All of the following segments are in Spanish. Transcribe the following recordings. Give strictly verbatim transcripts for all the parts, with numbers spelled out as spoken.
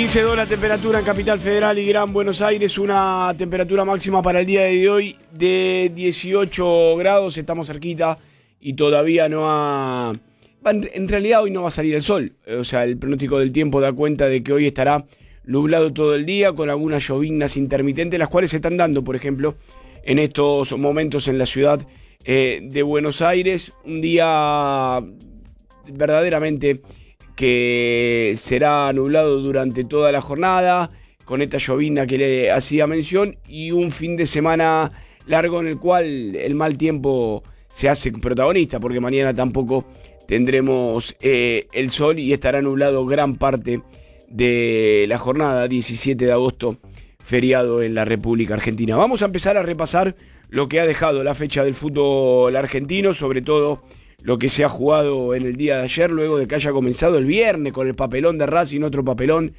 quince dos la temperatura en Capital Federal y Gran Buenos Aires, una temperatura máxima para el día de hoy de dieciocho grados, estamos cerquita y todavía no ha... En realidad hoy no va a salir el sol, o sea, el pronóstico del tiempo da cuenta de que hoy estará nublado todo el día con algunas lloviznas intermitentes, las cuales se están dando, por ejemplo, en estos momentos en la ciudad eh, de Buenos Aires, un día verdaderamente que será nublado durante toda la jornada, con esta llovizna que le hacía mención, y un fin de semana largo en el cual el mal tiempo se hace protagonista, porque mañana tampoco tendremos eh, el sol y estará nublado gran parte de la jornada, diecisiete de agosto, feriado en la República Argentina. Vamos a empezar a repasar lo que ha dejado la fecha del fútbol argentino, sobre todo lo que se ha jugado en el día de ayer, luego de que haya comenzado el viernes con el papelón de Racing, otro papelón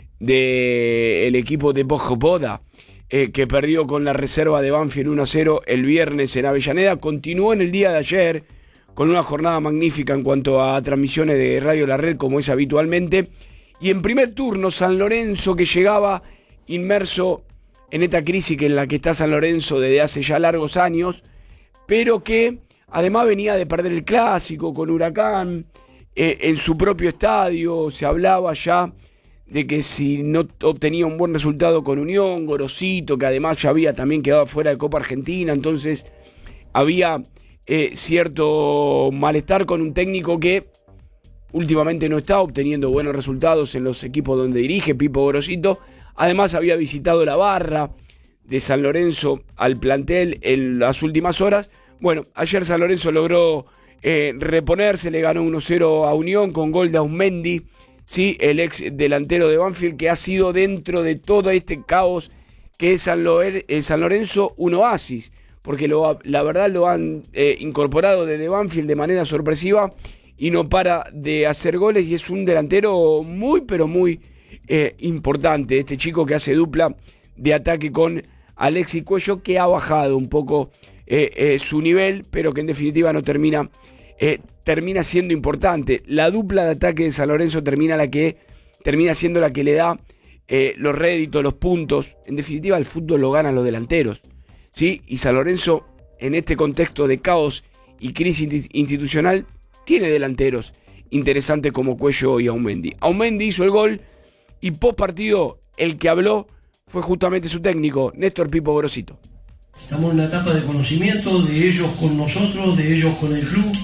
del equipo de Pojopoda, eh, que perdió con la reserva de Banfield uno a cero el viernes en Avellaneda. Continuó en el día de ayer con una jornada magnífica en cuanto a transmisiones de Radio La Red, como es habitualmente. Y en primer turno, San Lorenzo, que llegaba inmerso en esta crisis que en la que está San Lorenzo desde hace ya largos años, pero que además venía de perder el clásico con Huracán eh, en su propio estadio. Se hablaba ya de que si no obtenía un buen resultado con Unión, Gorosito, que además ya había también quedado fuera de Copa Argentina, entonces había eh, cierto malestar con un técnico que últimamente no está obteniendo buenos resultados en los equipos donde dirige, Pipo Gorosito. Además había visitado la barra de San Lorenzo al plantel en las últimas horas. Bueno, ayer San Lorenzo logró eh, reponerse, le ganó uno cero a Unión con gol de Aumendi, ¿sí? El ex delantero de Banfield, que ha sido dentro de todo este caos que es San, Loer, eh, San Lorenzo un oasis, porque lo, la verdad lo han eh, incorporado desde Banfield de manera sorpresiva y no para de hacer goles, y es un delantero muy pero muy eh, importante, este chico que hace dupla de ataque con Alexis Cuello, que ha bajado un poco Eh, eh, su nivel, pero que en definitiva no termina eh, termina siendo importante. La dupla de ataque de San Lorenzo termina la que termina siendo la que le da eh, los réditos, los puntos. En definitiva, el fútbol lo ganan los delanteros, ¿sí? Y San Lorenzo, en este contexto de caos y crisis institucional, tiene delanteros interesantes como Cuello y Aumendi. Aumendi hizo el gol y post partido el que habló fue justamente su técnico, Néstor Pipo Gorosito. Estamos en una etapa de conocimiento de ellos con nosotros, de ellos con el club.